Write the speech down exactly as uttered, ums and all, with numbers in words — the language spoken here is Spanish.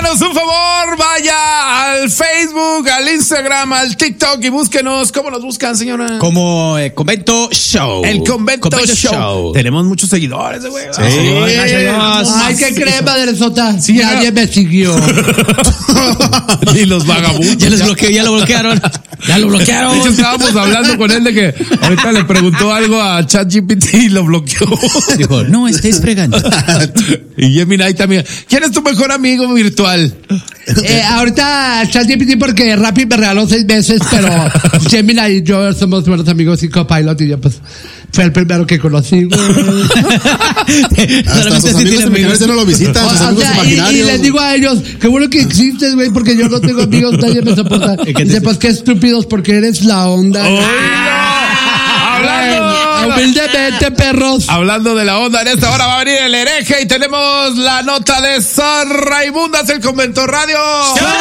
Háganos un favor, vaya al Facebook, al Instagram, al TikTok y búsquenos. ¿Cómo nos buscan, señora? Como eh, Convento Show. El Convento, Convento Show. Show. Tenemos muchos seguidores, güey. Sí. Sí. Ay, qué crema de sota. Sí, nadie ya. me siguió. Y los vagabundos. Ya les bloqueó, ya lo bloquearon. Ya lo bloquearon. De hecho, estábamos hablando con él de que ahorita le preguntó algo a ChatGPT y lo bloqueó. Dijo, no estés fregando. Y Gemini también. ¿Quién es tu mejor amigo virtual? Eh, ahorita ChatGPT porque Rappi me regaló seis meses, pero Gemini y yo somos buenos amigos y Copilot y yo pues fue el primero que conocí, güey. Hasta sus amigos imaginarios ya no lo visitan, O, sus o amigos sea, y, imaginarios. y les digo a ellos, qué bueno que existes, güey, porque yo no tengo amigos, nadie me soporta. Y dice, pues qué estúpidos, porque eres la onda. Hablando, Humildemente, perros. hablando de la onda, en esta hora va a venir el hereje y tenemos la nota de San Raimundas, el Convento Radio.